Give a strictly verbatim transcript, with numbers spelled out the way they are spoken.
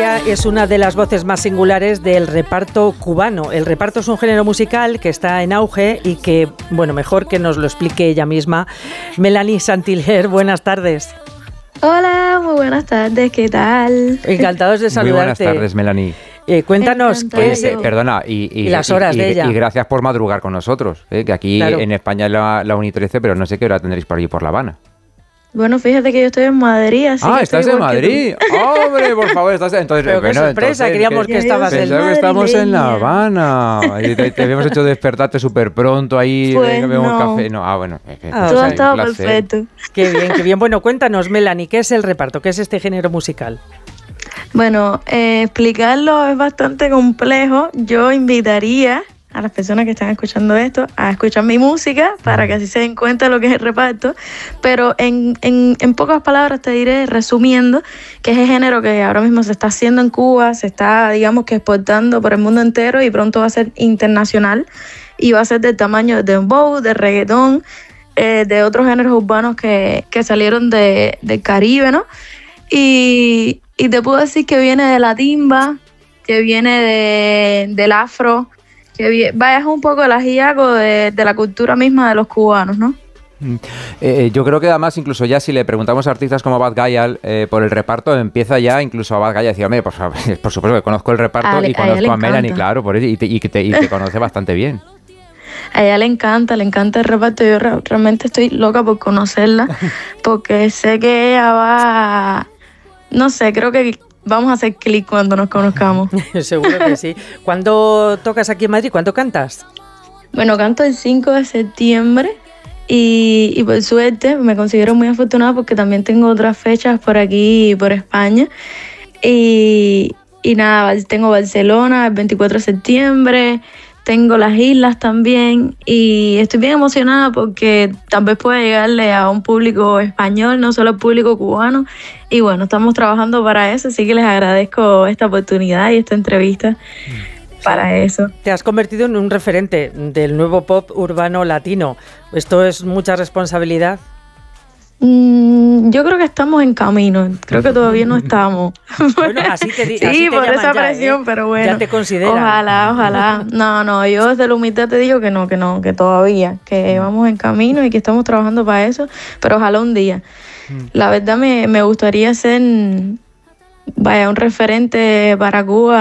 Ella es una de las voces más singulares del reparto cubano. El reparto es un género musical que está en auge y que, bueno, mejor que nos lo explique ella misma. Melanie Saint-Hilaire, buenas tardes. Hola, muy buenas tardes, ¿qué tal? Encantados de saludarte. Muy buenas tardes, Melanie. Eh, cuéntanos qué es... Eh, perdona, y, y, y las horas y, de y, ella. Y gracias por madrugar con nosotros, eh, que aquí claro. en España es la, la una y trece, pero no sé qué hora tendréis por allí por La Habana. Bueno, fíjate que yo estoy en Madrid, así ah, que ¿estás en Madrid? ¡Hombre, por favor! Estás entonces, pero bueno, qué sorpresa, entonces, queríamos que, que estabas en Pensaba que estamos en La Habana. Y te, te habíamos hecho despertarte súper pronto ahí. Pues venga, bebemos no. café. No, ah, bueno. Ah, todo ha estado perfecto. Qué bien, qué bien. Bueno, cuéntanos, Melanie, ¿qué es el reparto? ¿Qué es este género musical? Bueno, eh, explicarlo es bastante complejo. Yo invitaría a las personas que están escuchando esto a escuchar mi música para que así se den cuenta de lo que es el reparto, pero en, en, en pocas palabras te diré, resumiendo, que es el género que ahora mismo se está haciendo en Cuba, se está, digamos que exportando por el mundo entero y pronto va a ser internacional y va a ser del tamaño de dembow, de reggaetón, eh, de otros géneros urbanos que, que salieron de, del Caribe, ¿no? Y, y te puedo decir que viene de la timba, que viene de, del afro, que vaya, es un poco el ajíaco de, de la cultura misma de los cubanos, ¿no? Eh, yo creo que además incluso ya si le preguntamos a artistas como Bad Gyal eh, por el reparto, empieza ya incluso a Bad Gyal a decir, hombre, por, por supuesto que conozco el reparto a y conozco a, a Melanie, claro, por eso, y, te, y, te, y te conoce bastante bien. A ella le encanta, le encanta el reparto. Yo re- realmente estoy loca por conocerla porque sé que ella va, no sé, creo que vamos a hacer clic cuando nos conozcamos. Seguro que sí. ¿Cuándo tocas aquí en Madrid? ¿Cuándo cantas? Bueno, canto el cinco de septiembre y, y por suerte me considero muy afortunada porque también tengo otras fechas por aquí y por España. Y, y nada, tengo Barcelona el veinticuatro de septiembre, tengo las islas también y estoy bien emocionada porque tal vez pueda llegarle a un público español, no solo al público cubano. Y bueno, estamos trabajando para eso, así que les agradezco esta oportunidad y esta entrevista sí. para eso. Te has convertido en un referente del nuevo pop urbano latino. ¿Esto es mucha responsabilidad? Mm, yo creo que estamos en camino, creo que todavía no estamos. Bueno, así te, sí, así te por esa ya, presión, ¿eh? pero bueno. Ya te consideran. Ojalá, ojalá. No, no, yo desde la humildad te digo que no, que no, que todavía, que vamos en camino y que estamos trabajando para eso, pero ojalá un día. La verdad me, me gustaría ser, vaya, un referente para Cuba